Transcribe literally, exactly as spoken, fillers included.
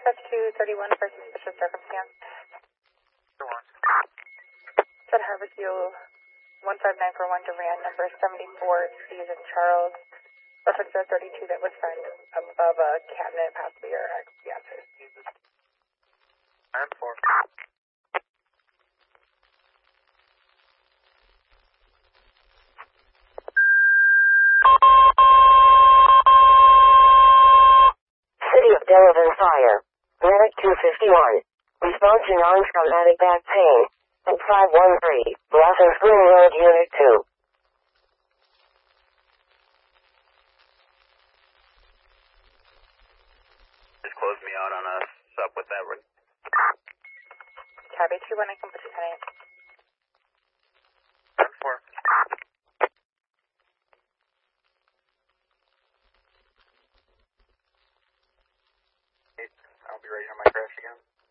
Dispatch two thirty-one for suspicious circumstance. Said Harborsview one five nine four one Duran, number seventy-four, Susan Charles. Reference to thirty-two that was found above a cabinet, possibly or X. Yes, sir. nine four. City of Delavan Fire. Medic two fifty-one. Response to non-traumatic back pain. At five one three, Blossom Spring Road, Unit two. Just close me out on a sub with that. Copy two one, I can put you ten. nine four. I'll be ready on my crash again.